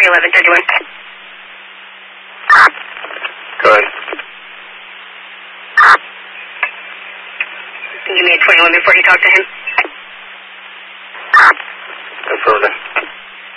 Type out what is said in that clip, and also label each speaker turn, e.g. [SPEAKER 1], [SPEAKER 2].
[SPEAKER 1] 1131.
[SPEAKER 2] Go ahead.
[SPEAKER 1] Give me a 21 before you talk to him.